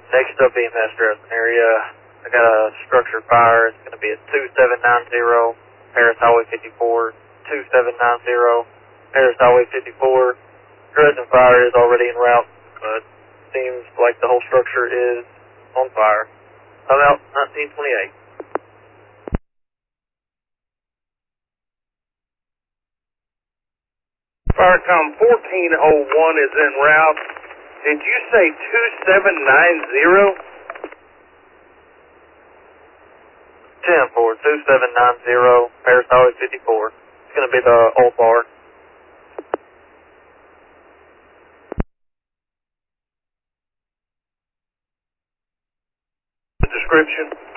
Next up, EMS Dresden area. I got a structure fire. It's going to be at 2790 Paris Highway 54. 2790 Paris Highway 54. Dresden fire is already en route, but seems like the whole structure is on fire. About 1928. Firecom 1401 is en route. Did you say 2790? 10-4, 2790 Paris Highway 54. It's going to be the old bar. The description?